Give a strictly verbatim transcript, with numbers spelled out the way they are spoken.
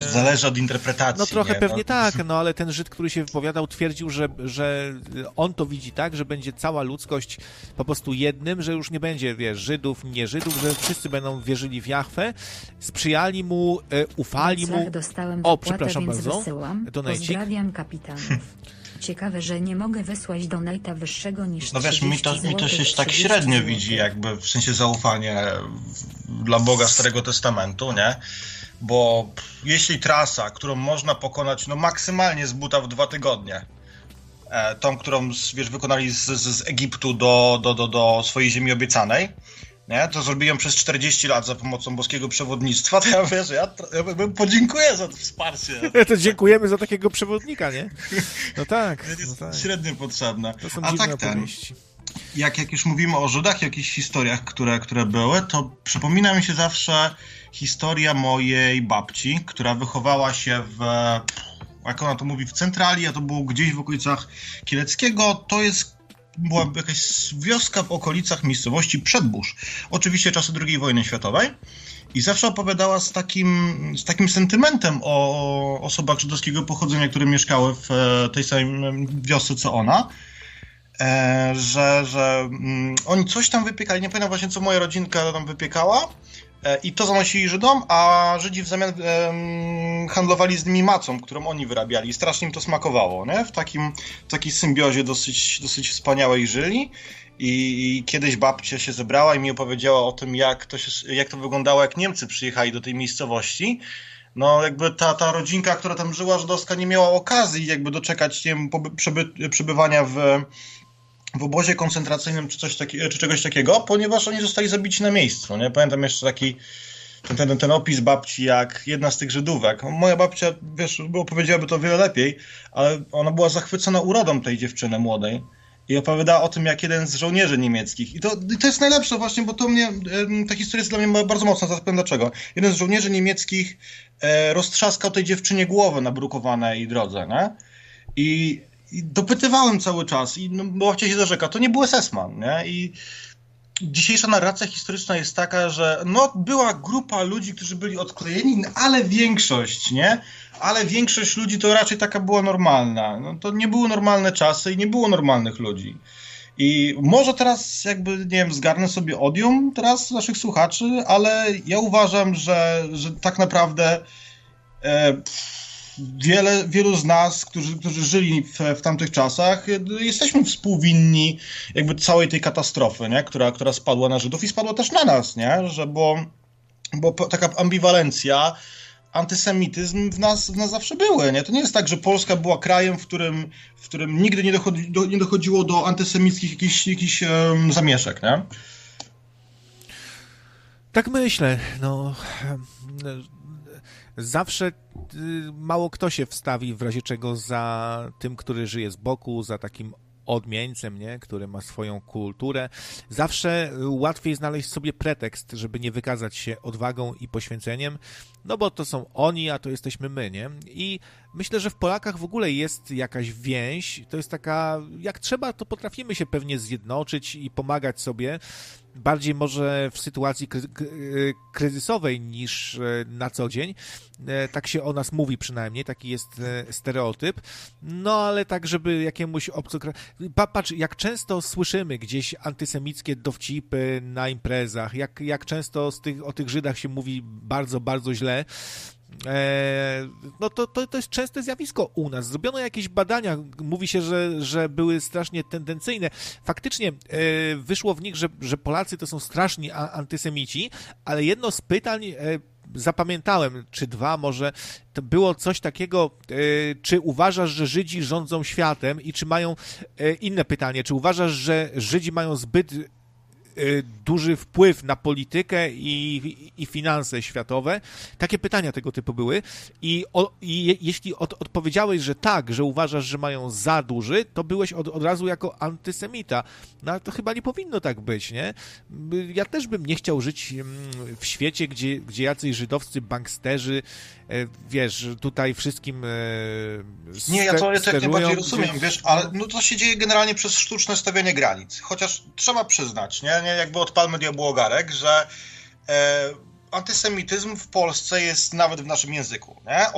zależy od interpretacji. No trochę nie? pewnie no. tak, no ale ten Żyd, który się wypowiadał, twierdził, że, że on to widzi tak, że będzie cała ludzkość po prostu jednym, że już nie będzie, wiesz, Żydów, nie Żydów, że wszyscy będą wierzyli w Jahwe, sprzyjali mu, e, ufali mu. Dostałem O, wypłatę, przepraszam więc bardzo. wysyłam. Donajcik. Pozdrawiam kapitanów. Ciekawe, że nie mogę wysłać donata wyższego niż No wiesz, mi to, mi to się trzydzieści tak złotych, średnio trzydzieści widzi, złotych. jakby w sensie zaufanie w- dla Boga Starego Testamentu, nie? Bo jeśli trasa, którą można pokonać no maksymalnie z buta w dwa tygodnie, e, tą, którą z, wiesz, wykonali z, z, z Egiptu do, do, do, do swojej ziemi obiecanej, nie? To zrobiłem przez czterdzieści lat za pomocą boskiego przewodnictwa, to ja wiesz, ja, ja bym podziękuję za to wsparcie. To dziękujemy za takiego przewodnika, nie? No tak, To no jest tak. średnio potrzebne. To są A dziwne tak ten, opowieści. jak, jak już mówimy o Żydach, jakichś historiach, które, które były, to przypomina mi się zawsze historia mojej babci, która wychowała się w, jak ona to mówi, w centrali, a to było gdzieś w okolicach Kieleckiego. To jest, była jakaś wioska w okolicach miejscowości Przedbórz. Oczywiście czasy drugiej wojny światowej. I zawsze opowiadała z takim, z takim sentymentem o osobach żydowskiego pochodzenia, które mieszkały w tej samej wiosce co ona. E, że, że mm, oni coś tam wypiekali, nie pamiętam właśnie co moja rodzinka tam wypiekała e, i to zanosili Żydom, a Żydzi w zamian e, handlowali z nimi macą, którą oni wyrabiali i strasznie im to smakowało, nie? W takim, w takiej symbiozie dosyć, dosyć wspaniałej żyli i, i kiedyś babcia się zebrała i mi opowiedziała o tym, jak to, się, jak to wyglądało, jak Niemcy przyjechali do tej miejscowości. No jakby ta, ta rodzinka, która tam żyła, żydowska, nie miała okazji jakby doczekać nie wiem, poby, przeby, przebywania w w obozie koncentracyjnym czy, coś taki, czy czegoś takiego, ponieważ oni zostali zabici na miejscu. Nie? Pamiętam jeszcze taki ten, ten, ten opis babci, jak jedna z tych Żydówek. Moja babcia, wiesz, opowiedziałaby to wiele lepiej, ale ona była zachwycona urodą tej dziewczyny młodej i opowiadała o tym, jak jeden z żołnierzy niemieckich. I to, i to jest najlepsze właśnie, bo to mnie, ta historia jest dla mnie bardzo mocna, zaraz powiem dlaczego. Jeden z żołnierzy niemieckich e, roztrzaskał tej dziewczynie głowę na brukowanej drodze, nie? I I dopytywałem cały czas i no, babcia się zarzeka, to nie był es es man, nie? I dzisiejsza narracja historyczna jest taka, że no była grupa ludzi, którzy byli odklejeni, ale większość, nie? Ale większość ludzi to raczej taka była normalna. No, to nie były normalne czasy i nie było normalnych ludzi. I może teraz jakby, nie wiem, zgarnę sobie odium teraz naszych słuchaczy, ale ja uważam, że, że tak naprawdę e, Wiele, wielu z nas, którzy, którzy żyli w, w tamtych czasach, jesteśmy współwinni jakby całej tej katastrofy, nie? Która, która spadła na Żydów i spadła też na nas, nie? Że bo, bo taka ambiwalencja, antysemityzm w nas, w nas zawsze były, nie? To nie jest tak, że Polska była krajem, w którym, w którym nigdy nie, dochodzi, do, nie dochodziło do antysemickich jakichś, jakichś um, zamieszek, nie? Tak myślę, no... Zawsze mało kto się wstawi w razie czego za tym, który żyje z boku, za takim odmieńcem, nie? Który ma swoją kulturę. Zawsze łatwiej znaleźć sobie pretekst, żeby nie wykazać się odwagą i poświęceniem, no bo to są oni, a to jesteśmy my, nie? I myślę, że w Polakach w ogóle jest jakaś więź, to jest taka, jak trzeba, to potrafimy się pewnie zjednoczyć i pomagać sobie, bardziej może w sytuacji kry- kryzysowej niż na co dzień. Tak się o nas mówi przynajmniej, taki jest stereotyp. No ale tak, żeby jakiemuś obcokrajowi... Patrz, jak często słyszymy gdzieś antysemickie dowcipy na imprezach, jak, jak często z tych, o tych Żydach się mówi bardzo, bardzo źle. E, no to, to, to jest częste zjawisko u nas. Zrobiono jakieś badania, mówi się, że, że były strasznie tendencyjne. Faktycznie e, wyszło w nich, że, że Polacy to są straszni a, antysemici, ale jedno z pytań e, zapamiętałem, czy dwa może, to było coś takiego, e, czy uważasz, że Żydzi rządzą światem i czy mają, e, inne pytanie, czy uważasz, że Żydzi mają zbyt duży wpływ na politykę i, i finanse światowe. Takie pytania tego typu były. I, o, i je, jeśli od, odpowiedziałeś, że tak, że uważasz, że mają za duży, to byłeś od, od razu jako antysemita. No ale to chyba nie powinno tak być, nie? Ja też bym nie chciał żyć w świecie, gdzie, gdzie jacyś żydowscy banksterzy, wiesz, tutaj wszystkim ste, Nie, ja to jak sterują, najbardziej rozumiem, gdzie... wiesz, ale no to się dzieje generalnie przez sztuczne stawianie granic. Chociaż trzeba przyznać, nie, nie jakby odpalmy diabłu ogarek, że e, antysemityzm w Polsce jest nawet w naszym języku, nie?